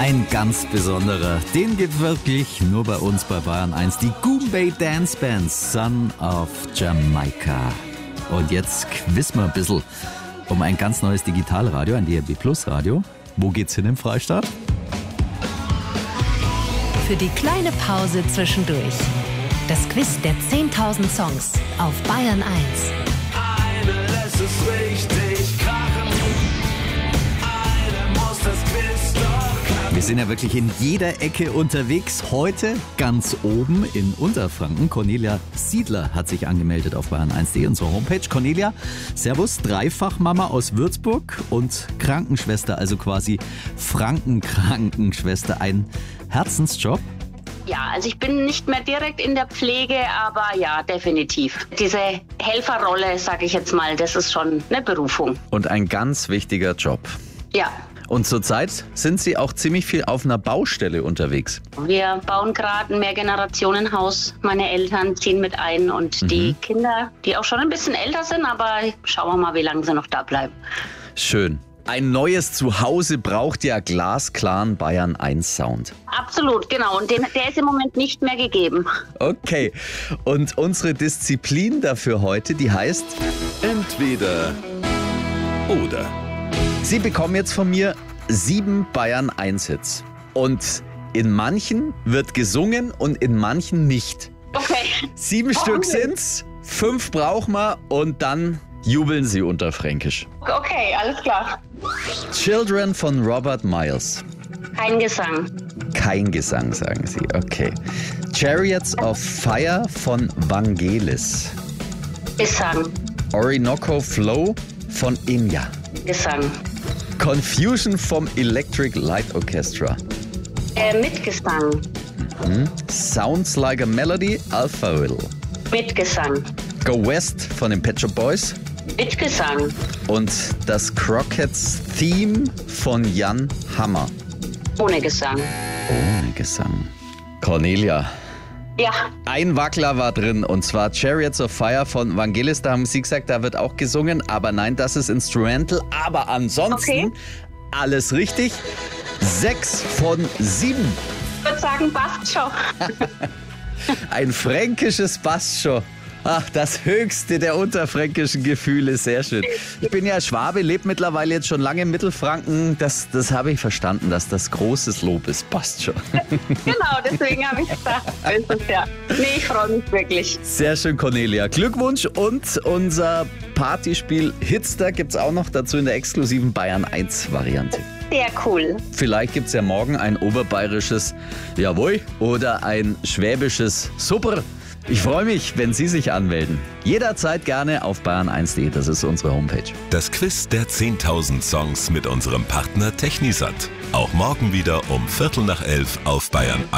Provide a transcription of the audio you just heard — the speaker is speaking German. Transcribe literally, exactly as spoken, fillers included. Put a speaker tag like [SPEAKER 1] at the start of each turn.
[SPEAKER 1] Ein ganz besonderer. Den gibt wirklich nur bei uns bei Bayern eins. Die Goombay Dance Band, Son of Jamaica. Und jetzt quizzen wir ein bisschen um ein ganz neues Digitalradio, ein D A B Plus Radio. Wo geht's hin im Freistaat?
[SPEAKER 2] Für die kleine Pause zwischendurch. Das Quiz der zehntausend Songs auf Bayern eins.
[SPEAKER 3] Eine lässt es richtig krachen. Eine muss das Quiz doch knacken.
[SPEAKER 1] Wir sind ja wirklich in jeder Ecke unterwegs. Heute ganz oben in Unterfranken. Cornelia Siedler hat sich angemeldet auf bayern eins punkt de, unsere Homepage. Cornelia, servus, Dreifachmama aus Würzburg und Krankenschwester, also quasi Frankenkrankenschwester. Ein Herzensjob?
[SPEAKER 4] Ja, also ich bin nicht mehr direkt in der Pflege, aber ja, definitiv. Diese Helferrolle, sage ich jetzt mal, das ist schon eine Berufung.
[SPEAKER 1] Und ein ganz wichtiger Job.
[SPEAKER 4] Ja.
[SPEAKER 1] Und zurzeit sind Sie auch ziemlich viel auf einer Baustelle unterwegs.
[SPEAKER 4] Wir bauen gerade ein Mehrgenerationenhaus. Meine Eltern ziehen mit ein und mhm. die Kinder, die auch schon ein bisschen älter sind, aber schauen wir mal, wie lange sie noch da bleiben.
[SPEAKER 1] Schön. Ein neues Zuhause braucht ja glasklaren Bayern eins Sound.
[SPEAKER 4] Absolut, genau. Und den, der ist im Moment nicht mehr gegeben.
[SPEAKER 1] Okay. Und unsere Disziplin dafür heute, die heißt
[SPEAKER 3] Entweder oder.
[SPEAKER 1] Sie bekommen jetzt von mir sieben Bayern eins Hits. Und in manchen wird gesungen und in manchen nicht.
[SPEAKER 4] Okay.
[SPEAKER 1] Sieben
[SPEAKER 4] oh,
[SPEAKER 1] Stück
[SPEAKER 4] okay.
[SPEAKER 1] sind's, fünf brauchen wir und dann jubeln Sie unter Fränkisch.
[SPEAKER 4] Okay, alles klar.
[SPEAKER 1] Children von Robert Miles.
[SPEAKER 4] Kein Gesang.
[SPEAKER 1] Kein Gesang, sagen Sie. Okay. Chariots of Fire von Vangelis.
[SPEAKER 4] Gesang.
[SPEAKER 1] Orinoco Flow von Enya.
[SPEAKER 4] Gesang.
[SPEAKER 1] Confusion vom Electric Light Orchestra.
[SPEAKER 4] Äh, mit Gesang.
[SPEAKER 1] Mhm. Sounds Like a Melody, Alpha Will.
[SPEAKER 4] Mit Gesang.
[SPEAKER 1] Go West von den Pet Shop Boys.
[SPEAKER 4] Mit Gesang.
[SPEAKER 1] Und das Crockets Theme von Jan Hammer.
[SPEAKER 4] Ohne Gesang.
[SPEAKER 1] Ohne Gesang. Cornelia.
[SPEAKER 4] Ja.
[SPEAKER 1] Ein Wackler war drin und zwar Chariots of Fire von Vangelis. Da haben Sie gesagt, da wird auch gesungen. Aber nein, das ist Instrumental. Aber ansonsten
[SPEAKER 4] okay.
[SPEAKER 1] alles richtig. Sechs von sieben.
[SPEAKER 4] Ich würde sagen, passt schon.
[SPEAKER 1] Ein fränkisches passt schon. Ach, das höchste der unterfränkischen Gefühle, sehr schön. Ich bin ja Schwabe, lebe mittlerweile jetzt schon lange in Mittelfranken. Das, das habe ich verstanden, dass das großes Lob ist. Passt schon.
[SPEAKER 4] Genau, deswegen habe ich gesagt, ist es ja. Nee, ich freue mich wirklich.
[SPEAKER 1] Sehr schön, Cornelia. Glückwunsch und unser Partyspiel Hitster gibt es auch noch dazu in der exklusiven Bayern eins Variante.
[SPEAKER 4] Sehr cool.
[SPEAKER 1] Vielleicht gibt es ja morgen ein oberbayerisches Jawohl oder ein schwäbisches Super. Ich freue mich, wenn Sie sich anmelden. Jederzeit gerne auf bayern eins punkt de, das ist unsere Homepage.
[SPEAKER 3] Das Quiz der zehntausend Songs mit unserem Partner Technisat. Auch morgen wieder um Viertel nach elf auf Bayern eins.